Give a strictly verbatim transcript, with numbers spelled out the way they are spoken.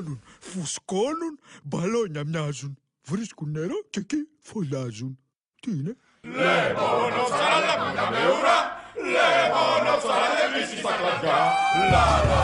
φουσκώνουν, φουσκώνουν, μπαλόνια μοιάζουν. Βρίσκουν νερό και εκεί φωλιάζουν. Τι είναι? Λεμόνο ψαράδε που τα με ουρά, λεμόνο ψαράδε βρίσκει στα κλαδιά. Λα, λα,